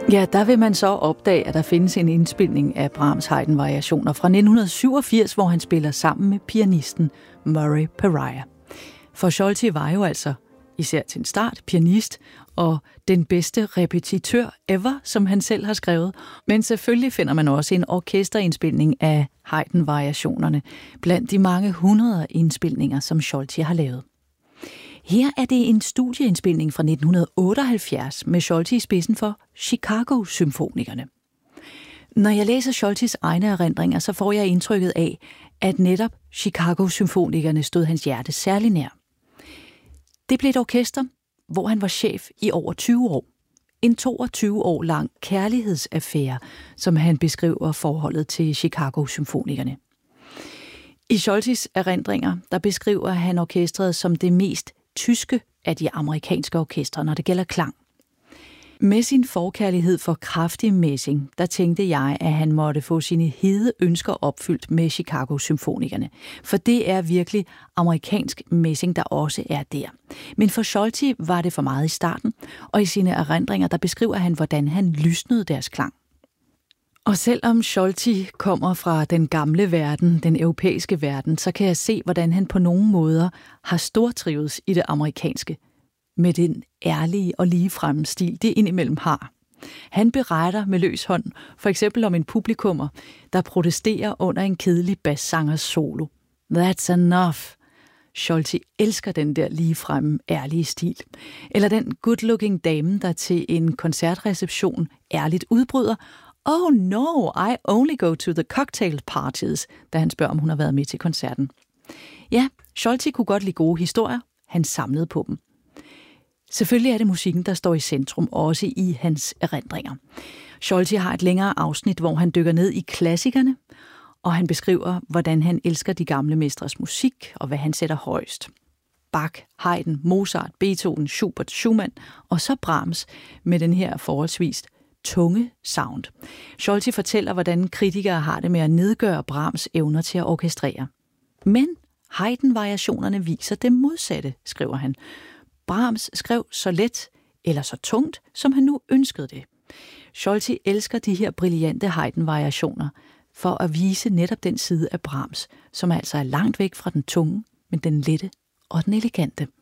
Ja, der vil man så opdage, at der findes en indspilning af Brahms Haydn-variationer fra 1987, hvor han spiller sammen med pianisten Murray Pariah. For Scholti var jo altså, især til en start, pianist og den bedste repetitør ever, som han selv har skrevet. Men selvfølgelig finder man også en orkesterindspilning af Haydn-variationerne blandt de mange hundrede indspilninger, som Scholti har lavet. Her er det en studieindspilning fra 1978 med Scholti i spidsen for Chicago-symfonikerne. Når jeg læser Scholtis egne erindringer, så får jeg indtrykket af, at netop Chicago-symfonikerne stod hans hjerte særlig nær. Det blev et orkester, hvor han var chef i over 20 år. En 22 år lang kærlighedsaffære, som han beskriver forholdet til Chicago-symfonikerne. I Scholtis erindringer, der beskriver han orkestret som det mest tyske af de amerikanske orkestre, når det gælder klang. Med sin forkærlighed for kraftig messing, der tænkte jeg, at han måtte få sine hede ønsker opfyldt med Chicago-symfonikerne. For det er virkelig amerikansk messing, der også er der. Men for Scholti var det for meget i starten, og i sine erindringer, der beskriver han, hvordan han lysnede deres klang. Og selvom Scholti kommer fra den gamle verden, den europæiske verden, så kan jeg se, hvordan han på nogle måder har stortrives i det amerikanske, med den ærlige og ligefremme stil, det indimellem har. Han beretter med løs hånd, for eksempel om en publikummer, der protesterer under en kedelig bassangers solo. That's enough. Scholti elsker den der ligefremme, ærlige stil. Eller den good-looking dame, der til en koncertreception ærligt udbryder, "Oh no, I only go to the cocktail parties", da han spørger, om hun har været med til koncerten. Ja, Scholti kunne godt lide gode historier. Han samlede på dem. Selvfølgelig er det musikken, der står i centrum, også i hans erindringer. Scholti har et længere afsnit, hvor han dykker ned i klassikerne, og han beskriver, hvordan han elsker de gamle mestres musik, og hvad han sætter højst. Bach, Haydn, Mozart, Beethoven, Schubert, Schumann, og så Brahms med den her forholdsvis tunge sound. Scholti fortæller, hvordan kritikere har det med at nedgøre Brahms evner til at orkestrere. Men Haydn-variationerne viser det modsatte, skriver han. Brahms skrev så let eller så tungt, som han nu ønskede det. Scholti elsker de her brillante Haydn-variationer for at vise netop den side af Brahms, som altså er langt væk fra den tunge, men den lette og den elegante.